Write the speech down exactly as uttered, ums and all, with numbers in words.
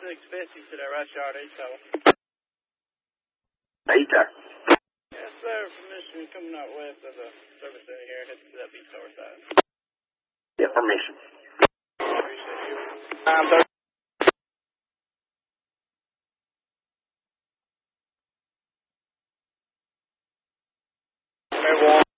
six fifty to the rush yard, eight tower. Eight there. Yes, sir. Permission coming out west of the service center here. Head to that beach tower side. Yeah, permission. Appreciate you. Um, thirty. One.